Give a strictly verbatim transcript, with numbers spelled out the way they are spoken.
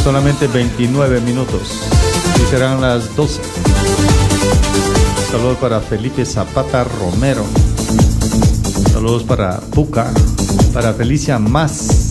solamente veintinueve minutos y serán las doce. Saludos para Felipe Zapata Romero. Saludos para Puca, para Felicia Más.